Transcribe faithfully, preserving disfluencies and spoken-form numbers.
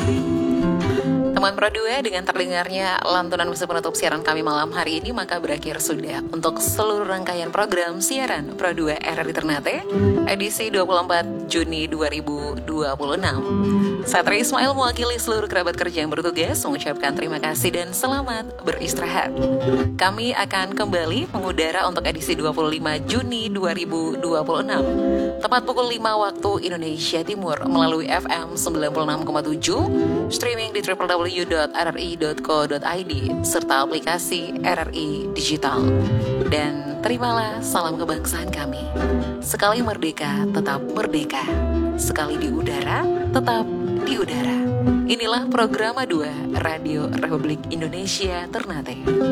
Teman Pro dua, dengan terdengarnya lantunan musik penutup siaran kami malam hari ini, maka berakhir sudah untuk seluruh rangkaian program siaran Pro dua R R I Ternate edisi dua puluh empat Juni dua ribu dua puluh enam. Saya Tri Ismail mewakili seluruh kerabat kerja yang bertugas mengucapkan terima kasih dan selamat beristirahat. Kami akan kembali mengudara untuk edisi dua puluh lima Juni dua ribu dua puluh enam tepat pukul lima waktu Indonesia Timur melalui F M sembilan puluh enam koma tujuh, streaming di w w w dot r r i dot co dot i d serta aplikasi R R I Digital. Dan terimalah salam kebangsaan kami. Sekali merdeka, tetap merdeka. Sekali di udara, tetap di udara. Inilah Programa dua Radio Republik Indonesia Ternate.